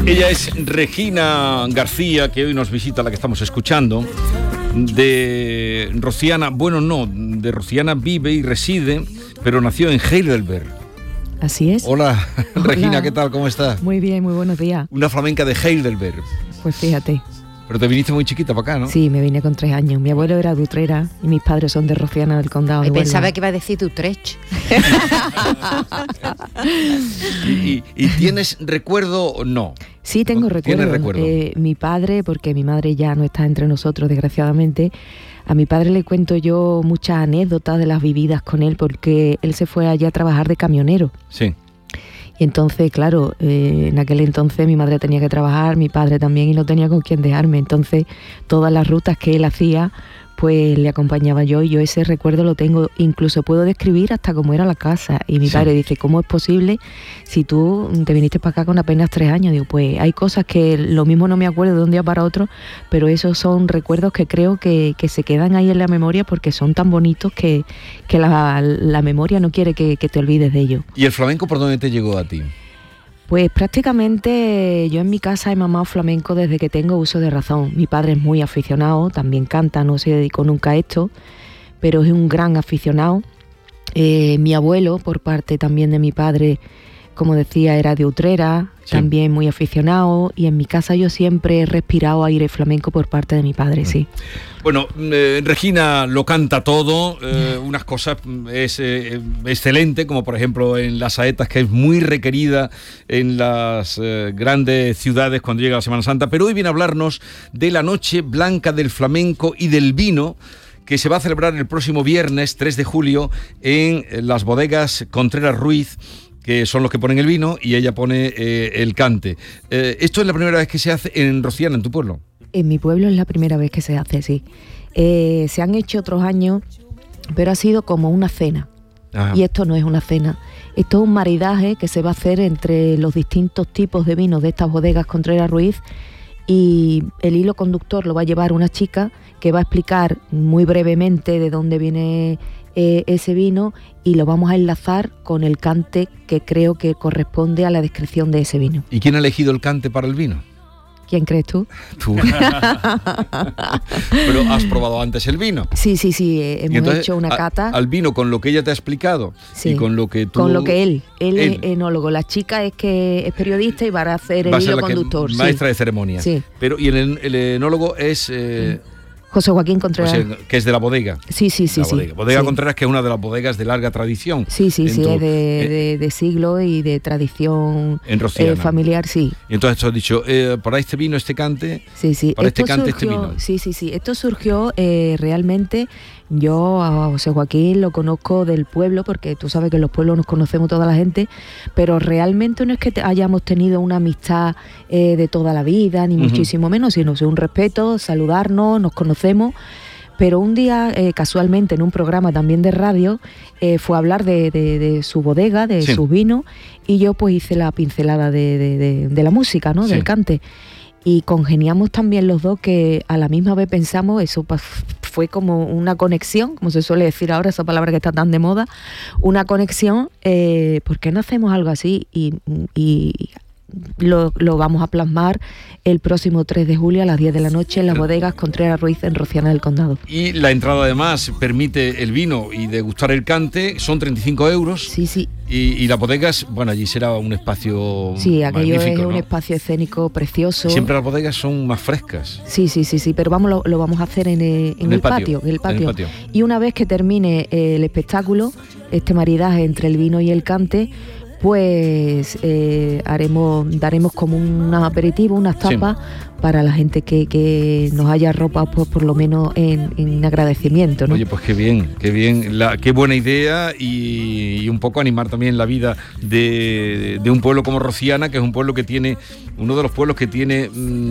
Ella es Regina García, que hoy nos visita, la que estamos escuchando. De Rociana, bueno, no, de Rociana vive y reside, pero nació en Heidelberg. Así es. Hola, Regina, ¿qué tal? ¿Cómo estás? Muy bien, muy buenos días. Una flamenca de Heidelberg. Pues fíjate. Pero te viniste muy chiquita para acá, ¿no? Sí, me vine con 3 años. Mi abuelo era de Utrera y mis padres son de Rociana del Condado de Huelva. Pensaba que iba a decir de Utrecht. ¿Y tienes recuerdo o no? Sí, tengo recuerdo. ¿Tienes recuerdo? Mi padre, porque mi madre ya no está entre nosotros, desgraciadamente, a mi padre le cuento yo muchas anécdotas de las vividas con él, porque él se fue allá a trabajar de camionero. Sí. Y entonces, claro, en aquel entonces mi madre tenía que trabajar, mi padre también, y no tenía con quién dejarme. Entonces, todas las rutas que él hacía, pues le acompañaba yo, y yo ese recuerdo lo tengo. Incluso puedo describir hasta cómo era la casa. Y mi padre dice, ¿cómo es posible si tú te viniste para acá con apenas 3 años? Digo, pues hay cosas que lo mismo no me acuerdo de un día para otro, pero esos son recuerdos que creo que se quedan ahí en la memoria, porque son tan bonitos que la memoria no quiere que te olvides de ello. ¿Y el flamenco por dónde te llegó a ti? Pues prácticamente yo en mi casa he mamado flamenco desde que tengo uso de razón. Mi padre es muy aficionado, también canta, no se dedicó nunca a esto, pero es un gran aficionado. Mi abuelo, por parte también de mi padre, como decía, era de Utrera, también muy aficionado, y en mi casa yo siempre he respirado aire flamenco por parte de mi padre, sí. Bueno, Regina lo canta todo, unas cosas es excelente, como por ejemplo en las saetas, que es muy requerida en las grandes ciudades cuando llega la Semana Santa, pero hoy viene a hablarnos de la Noche Blanca del Flamenco y del Vino, que se va a celebrar el próximo viernes 3 de julio en las bodegas Contreras Ruiz, que son los que ponen el vino, y ella pone el cante. ¿Esto es la primera vez que se hace en Rociana, en tu pueblo? En mi pueblo es la primera vez que se hace, sí. Se han hecho otros años, pero ha sido como una cena. Ajá. Y esto no es una cena. Esto es un maridaje que se va a hacer entre los distintos tipos de vinos de estas bodegas Contreras Ruiz, y el hilo conductor lo va a llevar una chica que va a explicar muy brevemente de dónde viene ese vino, y lo vamos a enlazar con el cante que creo que corresponde a la descripción de ese vino. ¿Y quién ha elegido el cante para el vino? ¿Quién crees tú? Tú. Pero has probado antes el vino. Sí, hemos hecho una cata. Al vino, con lo que ella te ha explicado, sí, y con lo que tú... Con lo que él es enólogo, la chica es que es periodista y va a hacer el hilo conductor. Maestra de ceremonias. Sí. Pero, ¿y el enólogo es...? José Joaquín Contreras. Que es de la bodega. Sí. Bodega Contreras, que es una de las bodegas de larga tradición. Sí, es de siglo y de tradición familiar, sí. Y entonces tú has dicho, para este vino, este cante, para este cante, este vino. Sí. Esto surgió realmente... Yo a José Joaquín lo conozco del pueblo, porque tú sabes que en los pueblos nos conocemos toda la gente, pero realmente no es que hayamos tenido una amistad de toda la vida, ni muchísimo menos, sino un respeto, saludarnos, nos conocemos. Pero un día, casualmente, en un programa también de radio, fue a hablar de su bodega, de sus vinos, y yo pues hice la pincelada de la música, ¿no? Del cante. Y congeniamos también los dos, que a la misma vez pensamos, eso fue como una conexión, como se suele decir ahora, esa palabra que está tan de moda, una conexión, ¿por qué no hacemos algo así? Y lo vamos a plasmar el próximo 3 de julio a las 10 de la noche en las bodegas Contreras Ruiz en Rociana del Condado. Y la entrada además permite el vino y degustar el cante, son 35 euros. Sí. Y las bodegas, bueno, allí será un espacio aquello magnífico, es un espacio escénico precioso. Siempre las bodegas son más frescas. Sí, pero vamos, lo vamos a hacer en el patio. Y una vez que termine el espectáculo, este maridaje entre el vino y el cante, pues daremos como un aperitivo, unas tapas para la gente que nos haya arropado, pues por lo menos en agradecimiento, ¿no? Oye, pues qué bien, qué buena idea, y un poco animar también la vida de un pueblo como Rociana, que es un pueblo que tiene, uno de los pueblos que tiene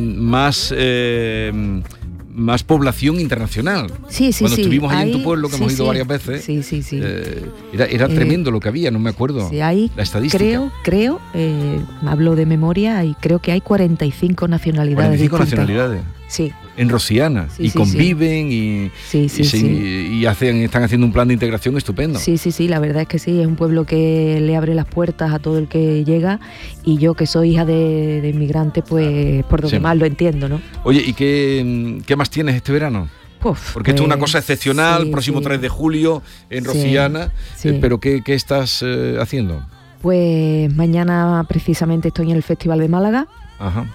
más población internacional. Cuando estuvimos ahí en tu pueblo, que hemos ido varias veces, era tremendo lo que había, no me acuerdo la estadística. Creo, hablo de memoria, y creo que hay 45 nacionalidades. 45 nacionalidades. Sí. En Rociana, Sí, y sí, conviven y están haciendo un plan de integración estupendo. Sí, la verdad es que sí, es un pueblo que le abre las puertas a todo el que llega, y yo, que soy hija de inmigrantes, pues por donde más lo entiendo, ¿no? Oye, ¿y qué más tienes este verano? Porque esto es una cosa excepcional, próximo 3 de julio en Rociana, pero ¿qué estás haciendo? Pues mañana precisamente estoy en el Festival de Málaga. Ajá.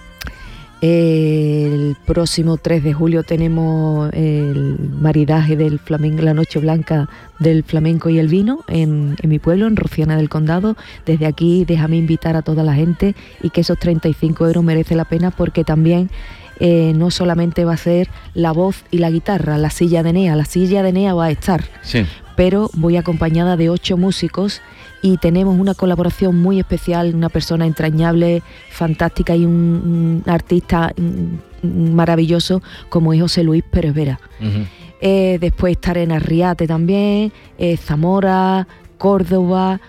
El próximo 3 de julio tenemos el maridaje del flamenco, la noche blanca del flamenco y el vino en mi pueblo, en Rociana del Condado. Desde aquí déjame invitar a toda la gente, y que esos 35 euros merece la pena, porque también no solamente va a ser la voz y la guitarra, la silla de Enea va a estar, pero voy acompañada de 8 músicos, y tenemos una colaboración muy especial, una persona entrañable, fantástica, y un artista maravilloso como es José Luis Pérez Vera. Uh-huh. Después estaré en Arriate también, Zamora, Córdoba.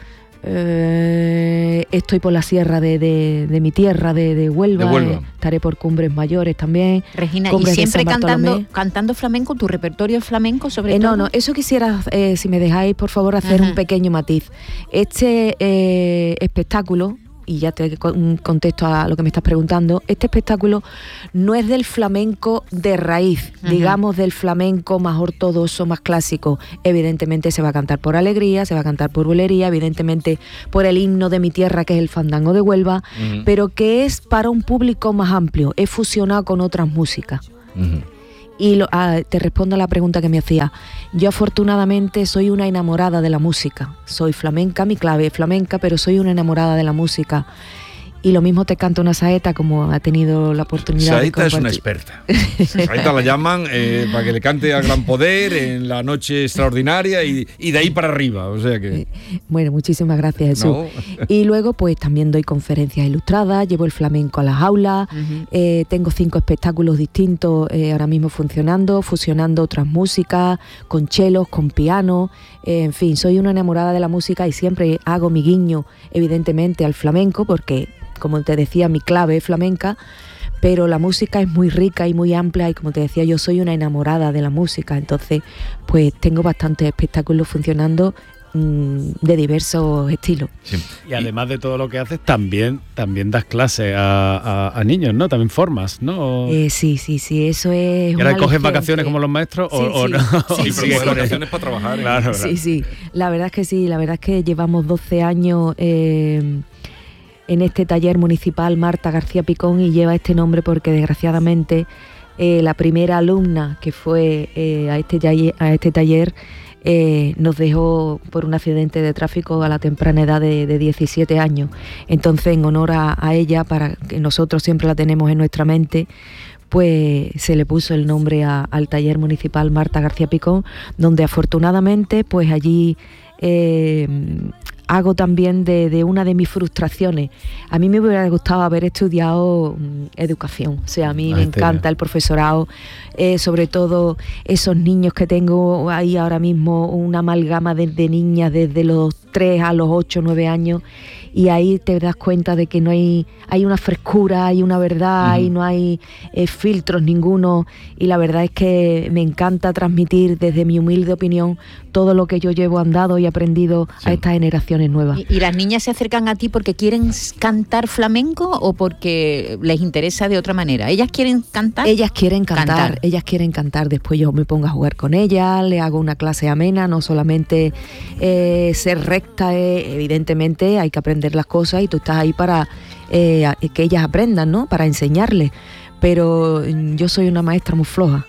Estoy por la sierra de mi tierra, de Huelva. Estaré por Cumbres Mayores también. Regina, y siempre cantando flamenco, tu repertorio es flamenco sobre todo. No, eso quisiera, si me dejáis por favor hacer un pequeño matiz. Este espectáculo, y ya te contesto a lo que me estás preguntando, este espectáculo no es del flamenco de raíz, digamos, del flamenco más ortodoxo, más clásico. Evidentemente se va a cantar por alegría, se va a cantar por bulería, evidentemente por el himno de mi tierra, que es el fandango de Huelva, pero que es para un público más amplio, es fusionado con otras músicas. Y te respondo a la pregunta que me hacía. Yo afortunadamente soy una enamorada de la música. Soy flamenca, mi clave es flamenca, pero soy una enamorada de la música. Y lo mismo te canta una saeta, como ha tenido la oportunidad Saeta es una experta. Saeta la llaman para que le cante a gran poder en la noche extraordinaria y de ahí para arriba. O sea que... Bueno, muchísimas gracias, Jesús. No. Y luego pues también doy conferencias ilustradas, llevo el flamenco a las aulas, tengo 5 espectáculos distintos ahora mismo funcionando, fusionando otras músicas, con chelos, con piano, en fin, soy una enamorada de la música, y siempre hago mi guiño, evidentemente, al flamenco, porque, como te decía, mi clave es flamenca, pero la música es muy rica y muy amplia, y como te decía, yo soy una enamorada de la música. Entonces pues tengo bastantes espectáculos funcionando de diversos estilos. Sí. Y además de todo lo que haces, también das clases a niños, ¿no? También formas, ¿no? Sí, eso es. ¿Y ahora coges vacaciones como los maestros o no? Sí, vacaciones para trabajar. Claro. Sí, la verdad es que sí, la verdad es que llevamos 12 años en este taller municipal Marta García Picón, y lleva este nombre porque desgraciadamente la primera alumna que fue a este taller nos dejó por un accidente de tráfico a la temprana edad de 17 años. Entonces, en honor a ella, para que nosotros siempre la tenemos en nuestra mente, pues se le puso el nombre al taller municipal Marta García Picón, donde afortunadamente pues allí hago también de una de mis frustraciones. A mí me hubiera gustado haber estudiado educación, o sea, a mí me encanta el profesorado, sobre todo esos niños que tengo ahí ahora mismo, una amalgama de niñas desde los 3 a los 8, 9 años, y ahí te das cuenta de que no hay una frescura, hay una verdad, y no hay filtros ninguno, y la verdad es que me encanta transmitir desde mi humilde opinión todo lo que yo llevo andado y aprendido a estas generaciones nuevas. ¿Y las niñas se acercan a ti porque quieren cantar flamenco o porque les interesa de otra manera? ¿Ellas quieren cantar? Ellas quieren cantar. Después yo me pongo a jugar con ellas, le hago una clase amena, no solamente ser recta, evidentemente hay que aprender las cosas, y tú estás ahí para que ellas aprendan, ¿no? Para enseñarles. Pero yo soy una maestra muy floja.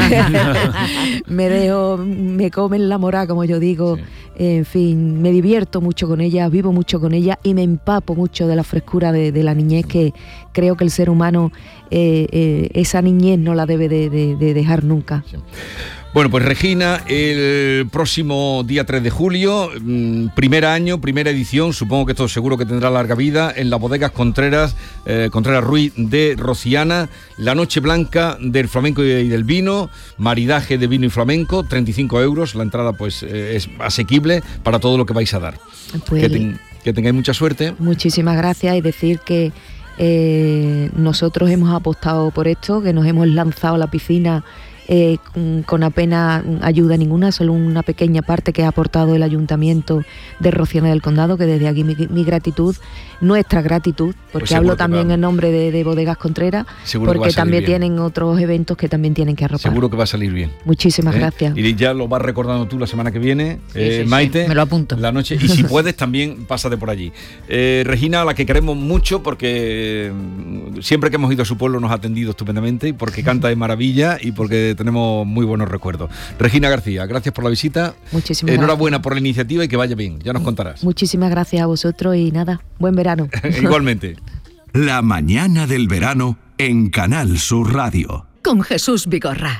Me comen la mora, como yo digo. Sí. En fin, me divierto mucho con ella, vivo mucho con ella, y me empapo mucho de la frescura de la niñez, que creo que el ser humano esa niñez no la debe de dejar nunca. Sí. Bueno, pues Regina, el próximo día 3 de julio, primer año, primera edición, supongo que esto seguro que tendrá larga vida, en las bodegas Contreras Ruiz de Rociana, la noche blanca del flamenco y del vino, maridaje de vino y flamenco, 35 euros, la entrada pues es asequible para todo lo que vais a dar. Pues, que tengáis mucha suerte. Muchísimas gracias, y decir que nosotros hemos apostado por esto, que nos hemos lanzado a la piscina con apenas ayuda ninguna, solo una pequeña parte que ha aportado el Ayuntamiento de Rociana del Condado, que desde aquí mi gratitud, nuestra gratitud, porque hablo también en nombre de Bodegas Contreras, porque también tienen otros eventos que también tienen que arropar. Seguro que va a salir bien. Muchísimas gracias. Y ya lo vas recordando tú la semana que viene, Maite. Sí, me lo apunto. La noche, y si puedes también pásate por allí. Regina, a la que queremos mucho, porque siempre que hemos ido a su pueblo nos ha atendido estupendamente, y porque canta de maravilla y porque tenemos muy buenos recuerdos. Regina García, gracias por la visita. Muchísimas Enhorabuena por la iniciativa y que vaya bien, ya nos contarás. Muchísimas gracias a vosotros y nada, buen verano. Igualmente. La mañana del verano en Canal Sur Radio. Con Jesús Vigorra.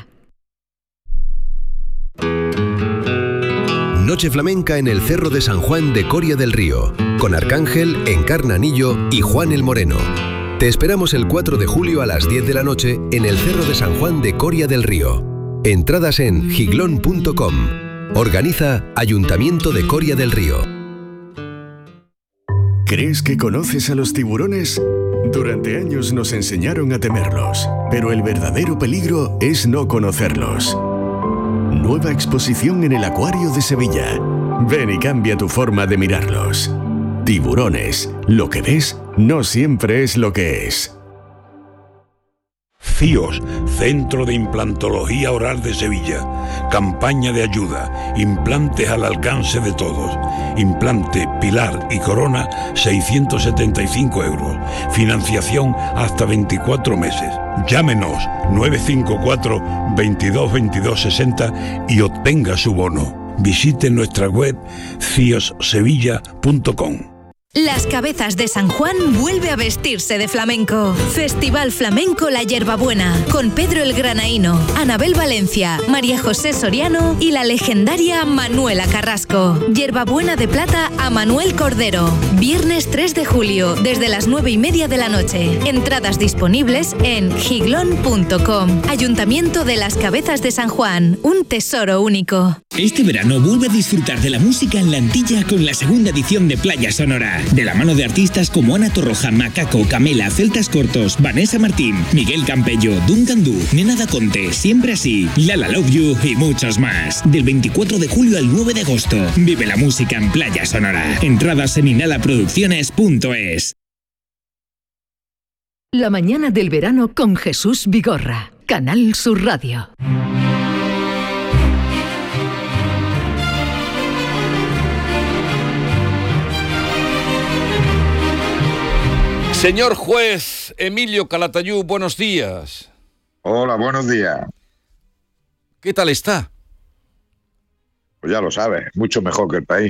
Noche flamenca en el Cerro de San Juan de Coria del Río, con Arcángel, Encarnanillo y Juan el Moreno. Te esperamos el 4 de julio a las 10 de la noche en el Cerro de San Juan de Coria del Río. Entradas en giglón.com. Organiza Ayuntamiento de Coria del Río. ¿Crees que conoces a los tiburones? Durante años nos enseñaron a temerlos, pero el verdadero peligro es no conocerlos. Nueva exposición en el Acuario de Sevilla. Ven y cambia tu forma de mirarlos. Tiburones. Lo que ves no siempre es lo que es. CIOS, Centro de Implantología Oral de Sevilla. Campaña de ayuda. Implantes al alcance de todos. Implante, pilar y corona, 675 euros. Financiación hasta 24 meses. Llámenos 954 22 22 60 y obtenga su bono. Visite nuestra web ciossevilla.com. Las Cabezas de San Juan vuelve a vestirse de flamenco. Festival Flamenco La Hierbabuena, con Pedro el Granaíno, Anabel Valencia, María José Soriano y la legendaria Manuela Carrasco. Hierbabuena de plata a Manuel Cordero. Viernes 3 de julio, desde las 9:30 de la noche. Entradas disponibles en giglón.com. Ayuntamiento de Las Cabezas de San Juan, un tesoro único. Este verano vuelve a disfrutar de la música en la Antilla con la segunda edición de Playa Sonora. De la mano de artistas como Ana Torroja, Macaco, Camela, Celtas Cortos, Vanessa Martín, Miguel Campello, Duncan Du, Nena da Conte, Siempre Así, Lala Love You y muchos más. Del 24 de julio al 9 de agosto. Vive la música en Playa Sonora. Entradas en inhalaproducciones.es. La mañana del verano con Jesús Vigorra. Canal Sur Radio. Señor juez Emilio Calatayud, buenos días. Hola, buenos días. ¿Qué tal está? Pues ya lo sabes, mucho mejor que el país.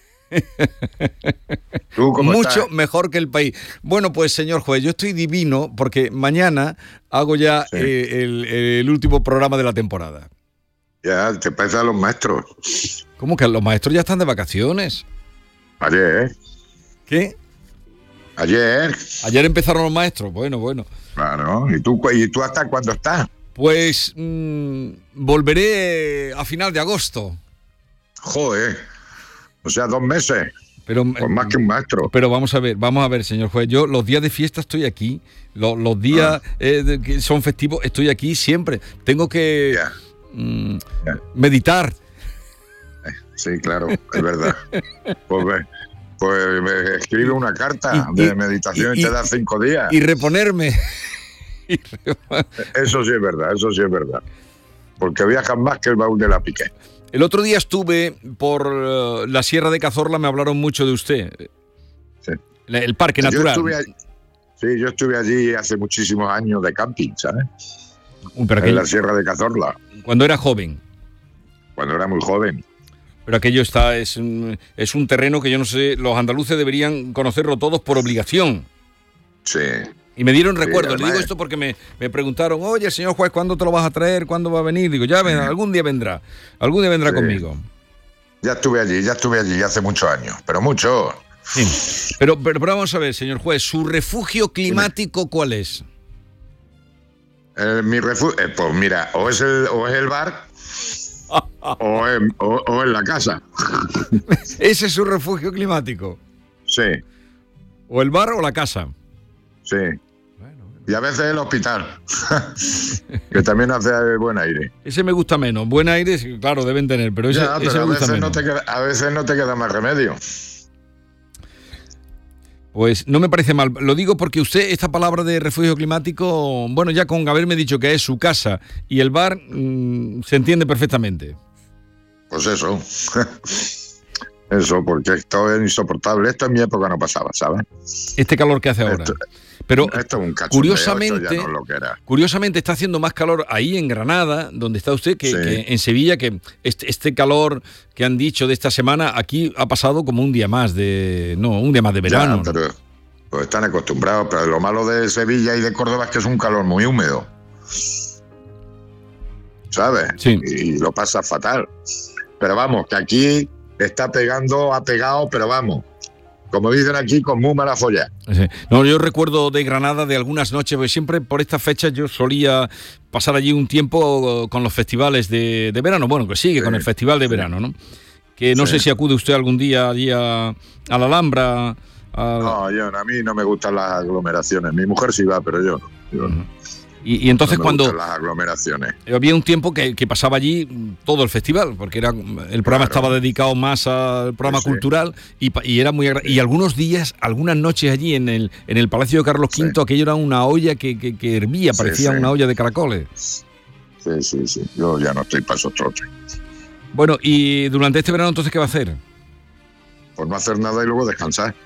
¿Tú cómo mucho estás? mejor que el país. Bueno, pues señor juez, yo estoy divino porque mañana hago ya el último programa de la temporada. Ya, te parece a los maestros. ¿Cómo que los maestros ya están de vacaciones? Ayer. ¿Qué? Ayer. Ayer empezaron los maestros, bueno. Claro, ¿y tú hasta cuándo estás? Pues volveré a final de agosto. Joder, o sea, 2 meses. Pero, pues más que un maestro. Pero vamos a ver, señor juez, yo los días de fiesta estoy aquí, los días que son festivos estoy aquí siempre. Tengo que meditar. Sí, claro, es verdad. Pues me escribe una carta de meditación y te da 5 días. Y reponerme. Eso sí es verdad. Porque viajan más que el baúl de la Piqué. El otro día estuve por la Sierra de Cazorla, me hablaron mucho de usted. Sí. El parque natural. Yo estuve allí hace muchísimos años de camping, ¿sabes? En la Sierra de Cazorla. Cuando era joven. Cuando era muy joven. Pero aquello es un terreno que yo no sé, los andaluces deberían conocerlo todos por obligación. Sí. Y me dieron recuerdos. Además, le digo esto porque me preguntaron, oye, señor juez, ¿cuándo te lo vas a traer? ¿Cuándo va a venir? Digo, algún día vendrá conmigo. Ya estuve allí hace muchos años, pero mucho. Sí. Pero vamos a ver, señor juez, ¿su refugio climático cuál es? Mi refugio, pues mira, o es el bar o en la casa. ¿Ese es su refugio climático? Sí. ¿O el bar o la casa? Sí. Y a veces el hospital, que también hace buen aire. Ese me gusta menos. Buen aire, claro, deben tener, pero ese, ya, pero ese me gusta menos. A veces no te queda más remedio. Pues no me parece mal. Lo digo porque usted, esta palabra de refugio climático, bueno, ya con haberme dicho que es su casa y el bar, se entiende perfectamente. Pues eso. Eso, porque esto es insoportable. Esto en mi época no pasaba, ¿sabes? Este calor que hace ahora. Pero esto es un cachondeo, curiosamente, esto ya no es lo que era. Curiosamente está haciendo más calor ahí en Granada, donde está usted, que en Sevilla, que este calor que han dicho de esta semana, aquí ha pasado como un día más de verano. Ya, pero pues están acostumbrados, pero lo malo de Sevilla y de Córdoba es que es un calor muy húmedo, ¿sabes? Sí. Y lo pasa fatal. Pero vamos, que aquí ha pegado, pero vamos, como dicen aquí, con muy mala folla. Sí. No, yo recuerdo de Granada de algunas noches, porque siempre por estas fechas yo solía pasar allí un tiempo con los festivales de verano, bueno, que sigue con el festival de verano, ¿no? Que no sé si acude usted algún día allí a la Alhambra. No, a mí no me gustan las aglomeraciones. Mi mujer sí va, pero yo no. Y entonces no cuando las aglomeraciones. Había un tiempo que pasaba allí todo el festival, porque el programa estaba dedicado más al programa cultural y era muy y algunos días, algunas noches allí en el Palacio de Carlos V, aquello era una olla que hervía, parecía una olla de caracoles. Sí. Yo ya no estoy para esos trotes. Bueno, y durante este verano entonces, ¿qué va a hacer? Pues no hacer nada y luego descansar.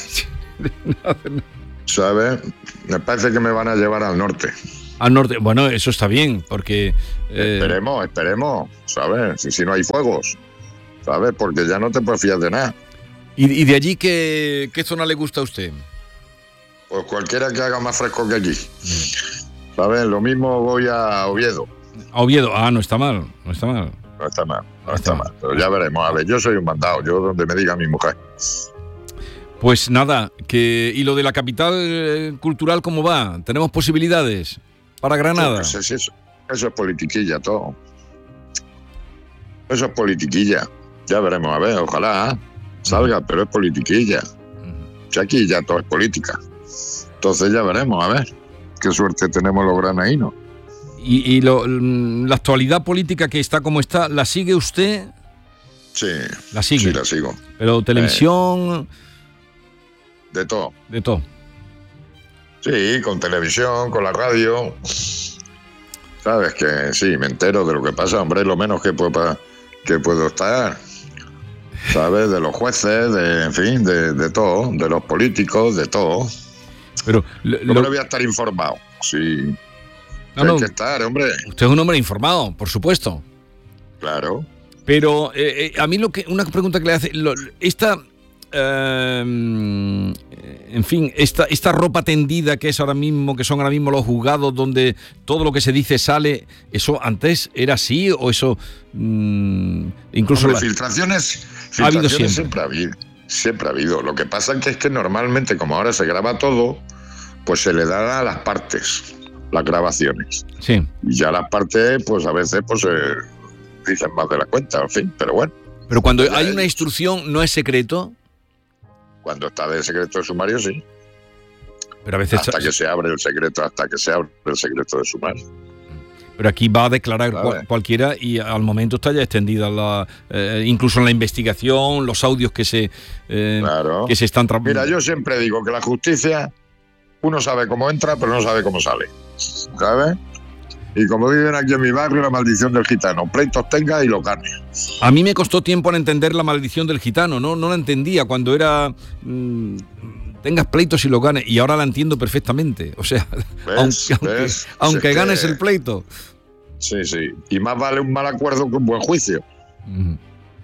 ¿Sabes? Me parece que me van a llevar al norte. Al norte, bueno, eso está bien, porque... Esperemos, ¿sabes? Si no hay fuegos, ¿sabes? Porque ya no te puedes fiar de nada. ¿Y de allí qué zona le gusta a usted? Pues cualquiera que haga más fresco que aquí. ¿Sabes? Lo mismo voy a Oviedo. A Oviedo, no está mal. No está mal. Pero ya veremos. A ver, yo soy un mandado, yo donde me diga mi mujer. Pues nada, ¿y lo de la capital cultural cómo va? ¿Tenemos posibilidades para Granada? Eso es politiquilla todo. Eso es politiquilla. Ya veremos, a ver, ojalá salga, pero es politiquilla. Si aquí ya todo es política. Entonces ya veremos, a ver qué suerte tenemos los granadinos. ¿Y la actualidad política que está como está, la sigue usted? Sí. ¿La sigue? Sí, la sigo. ¿Pero televisión...? De todo. De todo. Sí, con televisión, con la radio. Sabes que sí, me entero de lo que pasa, hombre, lo menos que puedo estar. ¿Sabes? De los jueces, de todo, de los políticos, de todo. Pero ¿cómo no voy a estar informado? Sí. Hay que estar, hombre. Usted es un hombre informado, por supuesto. Claro. Pero a mí una pregunta que le hace, esta ropa tendida que son ahora mismo los juzgados donde todo lo que se dice sale, ¿eso antes era así o eso incluso filtraciones ha habido siempre ha habido. Lo que pasa es que normalmente, como ahora se graba todo, pues se le da a las partes las grabaciones. Sí. Y ya las partes, pues a veces dicen más de la cuenta, en fin, pero bueno. Pero cuando hay una instrucción, ¿no es secreto? Cuando está de secreto de sumario, sí. Pero a veces hasta que se abre el secreto de sumario. Pero aquí va a declarar cualquiera y al momento está ya extendida incluso en la investigación, los audios que se están trabajando. Mira, yo siempre digo que la justicia, uno sabe cómo entra, pero no sabe cómo sale. ¿Sabes? Y como dicen aquí en mi barrio, la maldición del gitano. Pleitos tenga y lo gane. A mí me costó tiempo en entender la maldición del gitano, no la entendía cuando era... tengas pleitos y lo ganes, y ahora la entiendo perfectamente. O sea, aunque ganes el pleito. Sí. Y más vale un mal acuerdo que un buen juicio. Uh-huh.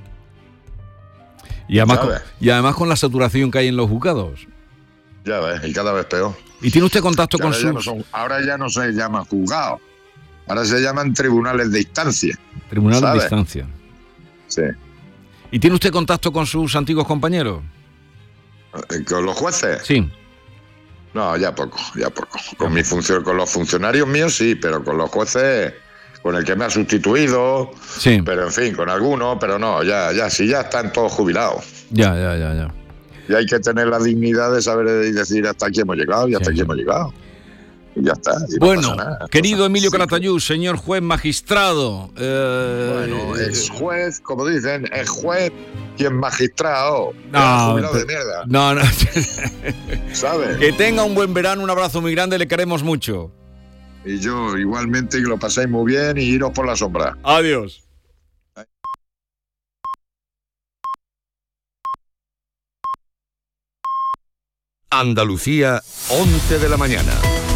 Y además con la saturación que hay en los juzgados. Ya ves, y cada vez peor. ¿Y tiene usted contacto con ahora ya no se llaman juzgados. Ahora se llaman tribunales de instancia. Tribunales de instancia. Sí. ¿Y tiene usted contacto con sus antiguos compañeros? ¿Con los jueces? Sí. No, ya poco. Con los funcionarios míos sí, pero con los jueces, con el que me ha sustituido, sí. Pero en fin, con algunos, pero no, ya están todos jubilados. Ya. Y hay que tener la dignidad de saber y decir hasta aquí hemos llegado y hasta aquí hemos llegado. Y ya está. Y bueno, no pasa nada. querido Emilio Calatayud, señor juez magistrado. Bueno, es juez, como dicen, es juez y es magistrado. No, jubilado de mierda. No. ¿Sabes? Que tenga un buen verano, un abrazo muy grande, le queremos mucho. Y yo igualmente, que lo paséis muy bien y iros por la sombra. Adiós. Andalucía, 11 de la mañana.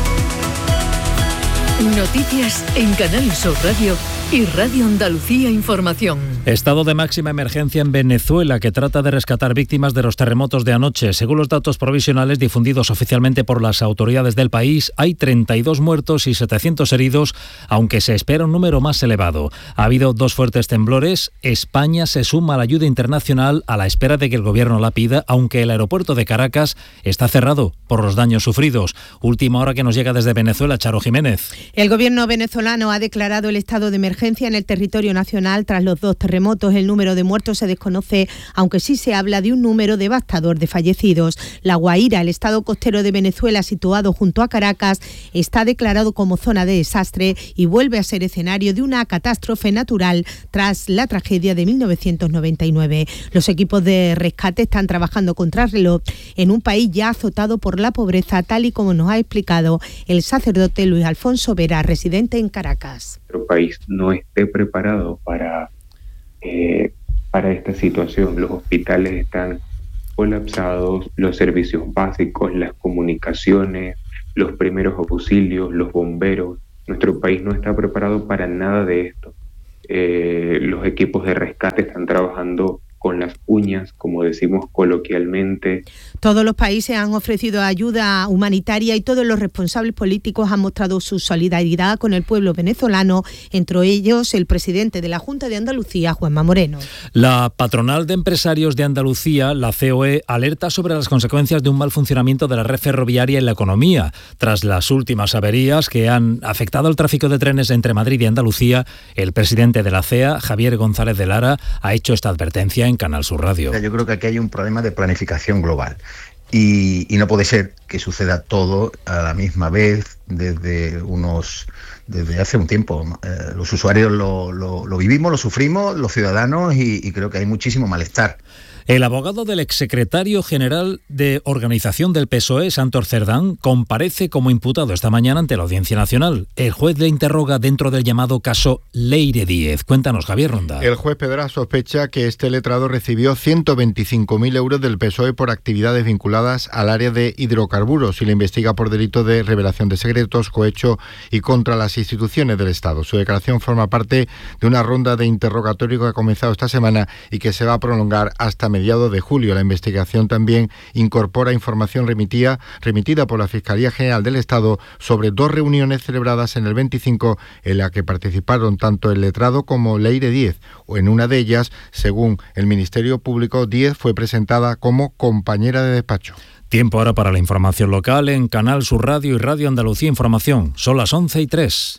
Noticias en Canal Sur Radio y Radio Andalucía Información. Estado de máxima emergencia en Venezuela, que trata de rescatar víctimas de los terremotos de anoche. Según los datos provisionales difundidos oficialmente por las autoridades del país, hay 32 muertos y 700 heridos, aunque se espera un número más elevado. Ha habido 2 fuertes temblores. España se suma a la ayuda internacional a la espera de que el gobierno la pida, aunque el aeropuerto de Caracas está cerrado por los daños sufridos. Última hora que nos llega desde Venezuela, Charo Jiménez. El gobierno venezolano ha declarado el estado de emergencia en el territorio nacional tras los 2 terremotos. El número de muertos se desconoce, aunque sí se habla de un número devastador de fallecidos. La Guaira, el estado costero de Venezuela situado junto a Caracas, está declarado como zona de desastre y vuelve a ser escenario de una catástrofe natural tras la tragedia de 1999. Los equipos de rescate están trabajando contrarreloj en un país ya azotado por la pobreza, tal y como nos ha explicado el sacerdote Luis Alfonso Vera, residente en Caracas. Nuestro país no esté preparado para esta situación. Los hospitales están colapsados, los servicios básicos, las comunicaciones, los primeros auxilios, los bomberos. Nuestro país no está preparado para nada de esto. Los equipos de rescate están trabajando con las uñas, como decimos coloquialmente. Todos los países han ofrecido ayuda humanitaria y todos los responsables políticos han mostrado su solidaridad con el pueblo venezolano, entre ellos el presidente de la Junta de Andalucía, Juanma Moreno. La patronal de empresarios de Andalucía, la COE, alerta sobre las consecuencias de un mal funcionamiento de la red ferroviaria en la economía. Tras las últimas averías que han afectado el tráfico de trenes entre Madrid y Andalucía, el presidente de la CEA, Javier González de Lara, ha hecho esta advertencia en Canal Sur Radio. Yo creo que aquí hay un problema de planificación global y no puede ser que suceda todo a la misma vez desde hace un tiempo. Los usuarios lo vivimos, lo sufrimos, los ciudadanos y creo que hay muchísimo malestar. El abogado del exsecretario general de Organización del PSOE, Santos Cerdán, comparece como imputado esta mañana ante la Audiencia Nacional. El juez le interroga dentro del llamado caso Leire Díez. Cuéntanos, Javier Ronda. El juez Pedra sospecha que este letrado recibió 125.000 euros del PSOE por actividades vinculadas al área de hidrocarburos y le investiga por delito de revelación de secretos, cohecho y contra las instituciones del Estado. Su declaración forma parte de una ronda de interrogatorio que ha comenzado esta semana y que se va a prolongar hasta mediados de julio. La investigación también incorpora información remitida por la Fiscalía General del Estado sobre 2 reuniones celebradas en el 25 en la que participaron tanto el letrado como Leire Díez. En una de ellas, según el Ministerio Público, Díez fue presentada como compañera de despacho. Tiempo ahora para la información local en Canal Sur Radio y Radio Andalucía Información. Son las 11:03.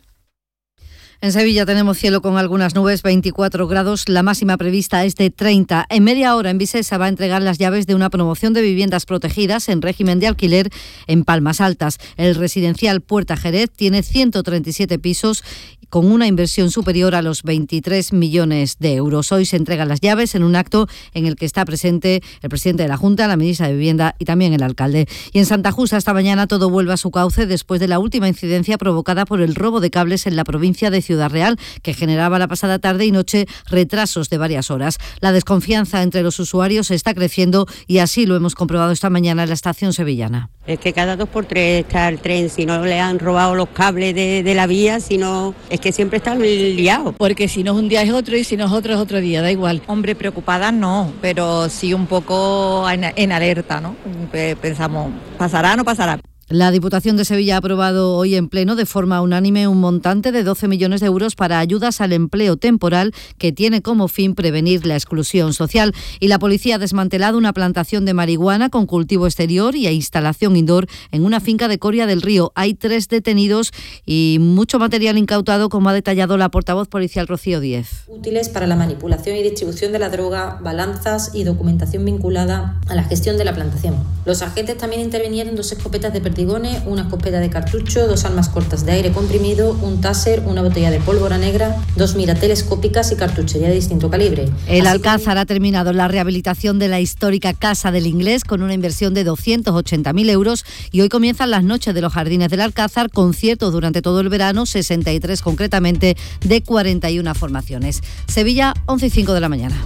En Sevilla tenemos cielo con algunas nubes, 24 grados, la máxima prevista es de 30. En media hora en Visesa va a entregar las llaves de una promoción de viviendas protegidas en régimen de alquiler en Palmas Altas. El residencial Puerta Jerez tiene 137 pisos con una inversión superior a los 23 millones de euros. Hoy se entregan las llaves en un acto en el que está presente el presidente de la Junta, la ministra de Vivienda y también el alcalde. Y en Santa Justa esta mañana todo vuelve a su cauce después de la última incidencia provocada por el robo de cables en la provincia de Ciudad Real, que generaba la pasada tarde y noche retrasos de varias horas. La desconfianza entre los usuarios está creciendo y así lo hemos comprobado esta mañana en la estación sevillana. Es que cada 2 por 3 está el tren, si no le han robado los cables de la vía, si no, es que siempre está liado. Porque si no es un día es otro y si no es otro día, da igual. Hombre, preocupada no, pero sí un poco en alerta, ¿no? Pensamos, ¿pasará o no pasará? La Diputación de Sevilla ha aprobado hoy en pleno de forma unánime un montante de 12 millones de euros para ayudas al empleo temporal que tiene como fin prevenir la exclusión social. Y la policía ha desmantelado una plantación de marihuana con cultivo exterior y instalación indoor en una finca de Coria del Río. Hay 3 detenidos y mucho material incautado, como ha detallado la portavoz policial Rocío Díez. Útiles para la manipulación y distribución de la droga, balanzas y documentación vinculada a la gestión de la plantación. Los agentes también intervinieron 2 escopetas de perdigones, una escopeta de cartucho, 2 armas cortas de aire comprimido, un taser, una botella de pólvora negra, 2 miras telescópicas y cartuchería de distinto calibre. El Alcázar ha terminado la rehabilitación de la histórica Casa del Inglés con una inversión de 280.000 euros y hoy comienzan las noches de los Jardines del Alcázar, conciertos durante todo el verano, 63 concretamente, de 41 formaciones. Sevilla, 11:05 de la mañana.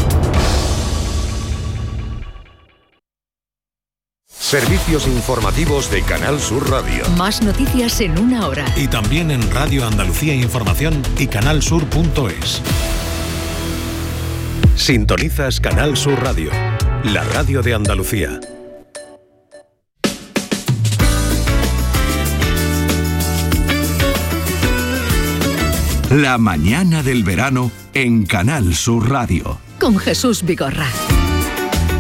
Servicios informativos de Canal Sur Radio. Más noticias en una hora. Y también en Radio Andalucía Información y canalsur.es. Sintonizas Canal Sur Radio, la radio de Andalucía. La mañana del verano en Canal Sur Radio. Con Jesús Vigorra.